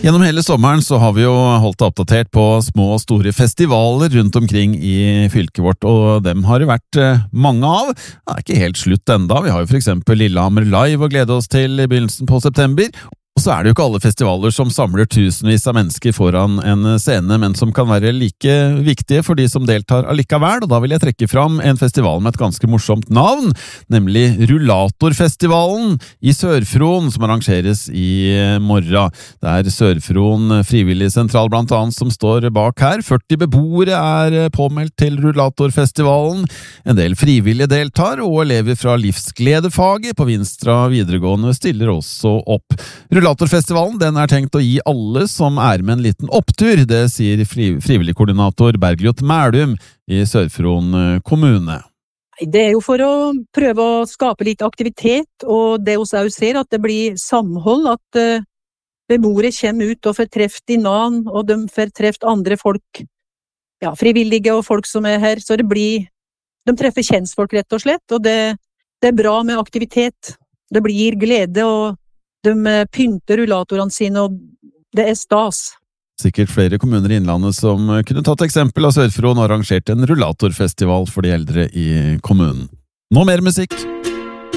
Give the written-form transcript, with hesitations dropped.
Gjennom hele sommeren så har vi jo holdt deg oppdatert på små og store festivaler rundt omkring i fylket vårt, og dem har det vært mange av. Det er ikke helt slutt enda. Vi har jo for eksempel Lillehammer Live å glede oss til i begynnelsen på september. Og så er det jo ikke alle festivaler som samler tusenvis av mennesker foran en scene, men som kan være like viktige for de som deltar allikevel, og da vil jeg trekke fram en festival med et ganske morsomt navn, nemlig Rullatorfestivalen i Sør-Fron, som arrangeres i morgen. Det er Sør-Fron frivillig sentral blant annet som står bak her. 40 beboere er påmeldt til Rullatorfestivalen. En del frivillige deltar, og elever fra livsgledefaget på Vinstra videregående stiller også opp. Rullatorfestivalen den er tenkt å gi alle som er med en liten opptur, det sier frivillig koordinator Bergljot Mælum i Sør-Fron kommune. Det er jo for å prøve å skape litt aktivitet, og det også ser at det blir samhold, at beboere kommer ut og får treft innan, og de får treft andre folk, ja, frivillige og folk som er her, så de treffer kjentfolk rett og slett, og det er bra med aktivitet. Det blir glede, og de pynter rullatorene sine, og det er stas. Sikkert flere kommuner i Innlandet som kunne tatt eksempel av Sør-Fron og arrangert en rullatorfestival for de eldre i kommunen. Nå mer musikk!